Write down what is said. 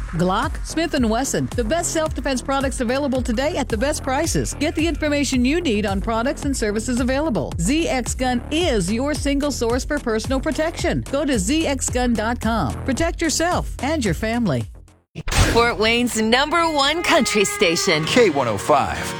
Glock, Smith & Wesson, the best self-defense products available today at the best prices. Get the information you need on products and services available. ZX Gun is your single source for personal protection. Go to zxgun.com. Protect yourself and your family. Fort Wayne's #1 country station. K105.